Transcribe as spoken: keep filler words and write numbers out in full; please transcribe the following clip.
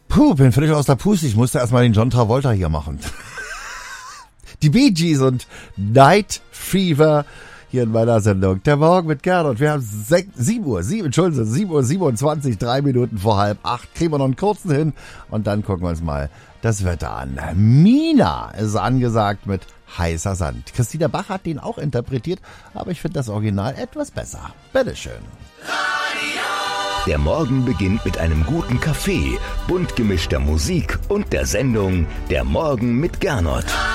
Puh, bin völlig aus der Puste. Ich musste erstmal den John Travolta hier machen. Die Bee Gees und Night Fever hier in meiner Sendung. Der Morgen mit Gernot. Wir haben sieben Uhr, sieben, Entschuldigung, sieben Uhr siebenundzwanzig, drei Minuten vor halb acht. Kriegen wir noch einen kurzen hin und dann gucken wir uns mal das Wetter an. Mina ist angesagt mit heißer Sand. Christina Bach hat den auch interpretiert, aber ich finde das Original etwas besser. Bitteschön. Der Morgen beginnt mit einem guten Kaffee, bunt gemischter Musik und der Sendung Der Morgen mit Gernot.